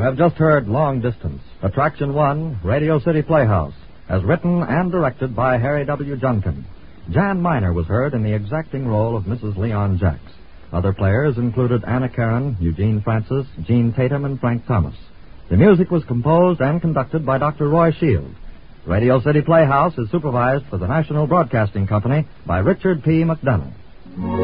have just heard Long Distance, Attraction 1, Radio City Playhouse, as written and directed by Harry W. Junkin. Jan Miner was heard in the exacting role of Mrs. Leon Jacks. Other players included Anna Karen, Eugene Francis, Gene Tatum, and Frank Thomas. The music was composed and conducted by Dr. Roy Shield. Radio City Playhouse is supervised for the National Broadcasting Company by Richard P. McDonough.